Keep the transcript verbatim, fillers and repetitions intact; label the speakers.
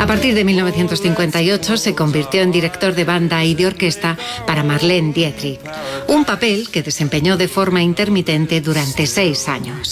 Speaker 1: A partir de mil novecientos cincuenta y ocho se convirtió en director de banda y de orquesta para Marlene Dietrich, un papel que desempeñó de forma intermitente durante seis años.